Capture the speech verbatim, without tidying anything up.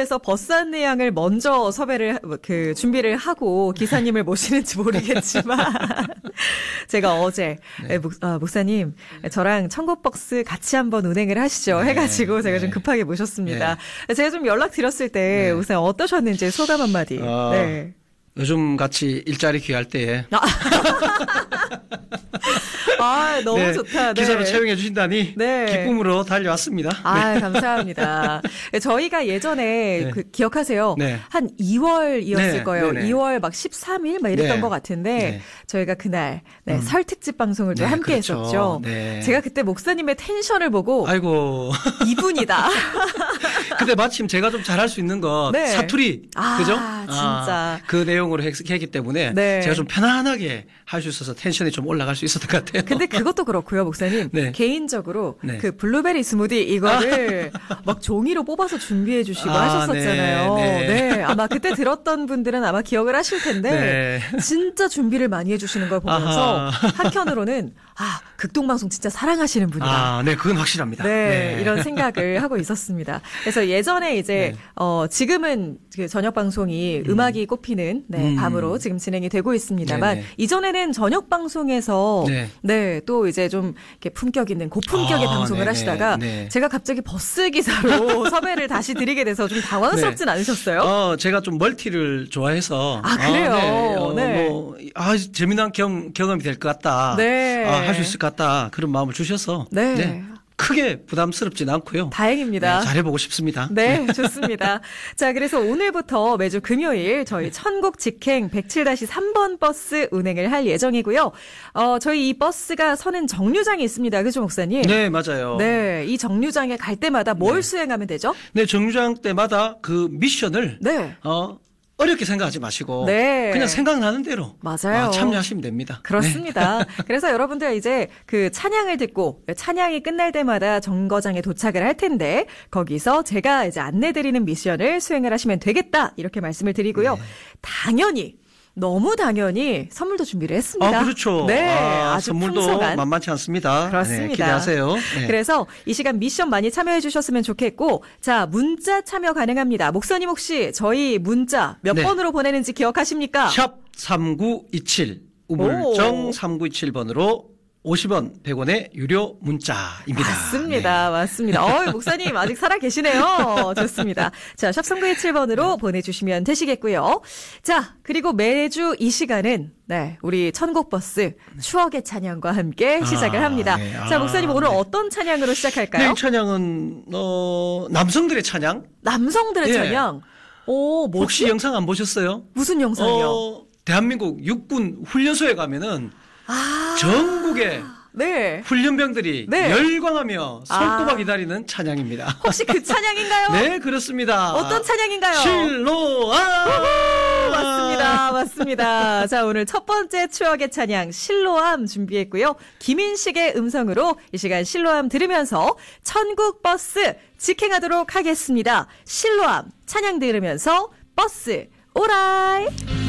버스에서 버스 안내양을 먼저 섭외를 그 준비를 하고 기사님을 모시는지 모르겠지만 제가 어제 네. 목, 아, 목사님 저랑 천국버스 같이 한번 운행을 하시죠 네. 해가지고 제가 네. 좀 급하게 모셨습니다. 네. 제가 좀 연락 드렸을 때 네. 목사님 어떠셨는지 소감 한마디. 어, 네. 요즘 같이 일자리 귀할 때에 아, 아 너무 네, 좋다. 네. 기사로 채용해 주신다니 네. 기쁨으로 달려왔습니다. 아 네. 감사합니다. 저희가 예전에 네. 그, 기억하세요? 네. 한 이월이었을 네. 거예요. 네. 이월 막 십삼 일 막 이랬던 네. 것 같은데 네. 저희가 그날 네, 음. 설 특집 방송을 또 네, 함께 그렇죠. 했었죠. 네. 제가 그때 목사님의 텐션을 보고 아이고 이분이다. 근데 마침 제가 좀 잘할 수 있는 거 네. 사투리 아, 그죠? 진짜 아, 그 내용으로 했, 했기 때문에 네. 제가 좀 편안하게 할 수 있어서 텐션이 좀 올라갈 수 있었던 것 같아요. 근데 그것도 그렇고요, 목사님. 네. 개인적으로 네. 그 블루베리 스무디 이거를 아. 막 종이로 뽑아서 준비해 주시고 아, 하셨었잖아요. 네, 네. 네, 아마 그때 들었던 분들은 아마 기억을 하실 텐데 네. 진짜 준비를 많이 해주시는 걸 보면서 아하. 한편으로는 아 극동방송 진짜 사랑하시는 분이다. 아, 네, 그건 확실합니다. 네, 네. 이런 생각을 하고 있었습니다. 그래서 예전에 이제 네. 어 지금은 그 저녁 방송이 음. 음악이 꼽히는 네, 음. 밤으로 지금 진행이 되고 있습니다만 네네. 이전에는 저녁 방송에서 네. 네, 또 이제 좀 이렇게 품격 있는 고품격의 아, 방송을 네네. 하시다가 네. 제가 갑자기 버스 기사로 섭외를 다시 드리게 돼서 좀 당황스럽진 네. 않으셨어요? 어, 제가 좀 멀티를 좋아해서 아 그래요? 아, 네. 어, 네. 뭐, 아 재미난 경, 경험이 될 것 같다. 네. 아, 할 수 있을 것 같다. 그런 마음을 주셔서 네. 네. 크게 부담스럽진 않고요. 다행입니다. 네, 잘해보고 싶습니다. 네, 좋습니다. 자, 그래서 오늘부터 매주 금요일 저희 천국 직행 백칠 삼 번 버스 운행을 할 예정이고요. 어, 저희 이 버스가 서는 정류장이 있습니다. 그죠, 목사님? 네, 맞아요. 네, 이 정류장에 갈 때마다 뭘 네. 수행하면 되죠? 네, 정류장 때마다 그 미션을 네. 어, 어렵게 생각하지 마시고 네. 그냥 생각나는 대로 맞아요. 아, 참여하시면 됩니다. 그렇습니다. 네. 그래서 여러분들 이제 그 찬양을 듣고 찬양이 끝날 때마다 정거장에 도착을 할 텐데 거기서 제가 이제 안내드리는 미션을 수행을 하시면 되겠다 이렇게 말씀을 드리고요. 네. 당연히 너무 당연히 선물도 준비를 했습니다. 아, 그렇죠. 네, 아, 아주 선물도 풍성한. 만만치 않습니다. 그렇습니다. 네, 기대하세요. 네. 그래서 이 시간 미션 많이 참여해 주셨으면 좋겠고 자, 문자 참여 가능합니다. 목사님 혹시 저희 문자 몇 네. 번으로 보내는지 기억하십니까? 샵 삼구이칠 우물정 삼구이칠 번으로 오십 원, 백 원의 유료 문자입니다. 맞습니다. 네. 맞습니다. 어이, 목사님 아직 살아 계시네요. 좋습니다. 자, 샵 삼구이칠 번으로 보내주시면 되시겠고요. 자, 그리고 매주 이 시간은 네, 우리 천국버스 추억의 찬양과 함께 시작을 아, 합니다. 네. 아, 자, 목사님 오늘 네. 어떤 찬양으로 시작할까요? 네, 이 찬양은 어, 남성들의 찬양. 남성들의 네. 찬양. 오, 뭐지? 혹시 영상 안 보셨어요? 무슨 영상이요? 어, 대한민국 육군 훈련소에 가면은 아. 전국에 네. 훈련병들이 네. 열광하며 손꼽아 아. 기다리는 찬양입니다. 혹시 그 찬양인가요? 네, 그렇습니다. 어떤 찬양인가요? 실로암! 맞습니다. 맞습니다. 자, 오늘 첫 번째 추억의 찬양 실로암 준비했고요. 김인식의 음성으로 이 시간 실로암 들으면서 천국 버스 직행하도록 하겠습니다. 실로암 찬양 들으면서 버스 오라이!